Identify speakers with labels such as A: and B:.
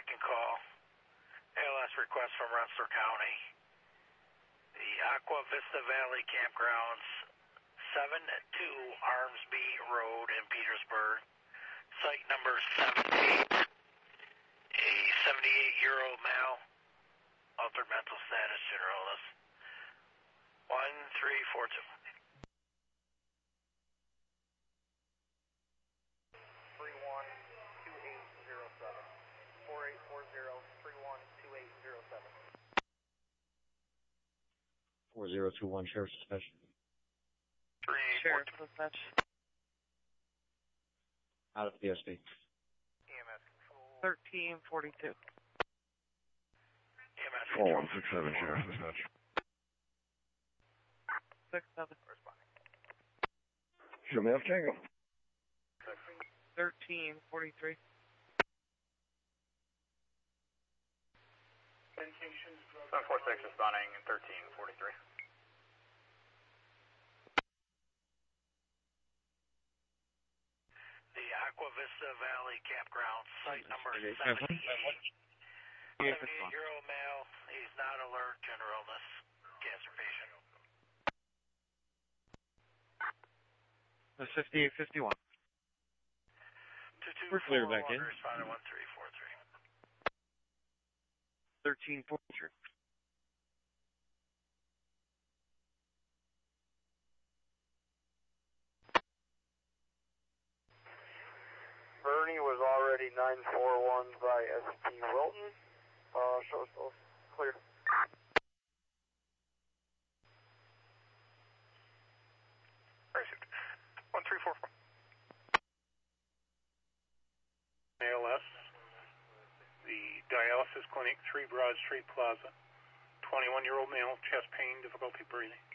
A: second call. ALS request from Rensselaer County. The Aqua Vista Valley Campgrounds, 72 Armsby Road in Petersburg. Site number 78. A 78-year-old male, altered mental status, general illness. 1342.
B: 4021 Sheriff's Dispatch.
C: Sheriff's Dispatch.
B: Out of PSB.
A: EMS
C: 1342.
A: EMS
B: 4167 Sheriff's Dispatch.
C: 67.
A: Responding.
B: Show me off Tango.
C: 1343.
A: 746 responding, 1343. The Aqua Vista Valley Campground, site number 78. 78-year-old male, he's not alert, general illness, cancer patient.
C: That's 5851. We're clear back in.
A: Responding 1343.
C: 1343.
D: Bernie was already 941 by SP Wilton. Show us both clear.
A: Pursuit 1344.
E: ALS, the dialysis clinic, 3 Broad Street Plaza. 21-year-old male, chest pain, difficulty breathing.